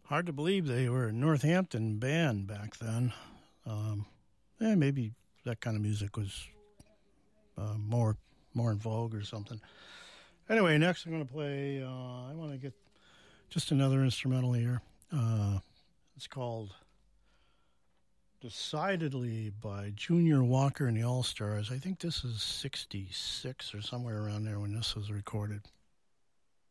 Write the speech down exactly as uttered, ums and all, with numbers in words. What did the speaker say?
Hard to believe they were a Northampton band back then. Um, yeah, maybe that kind of music was uh, more more in vogue or something. Anyway, next I'm going to play, uh, I want to get just another instrumental here. Uh, it's called Decidedly by Junior Walker and the All-Stars. I think this is sixty-six or somewhere around there when this was recorded.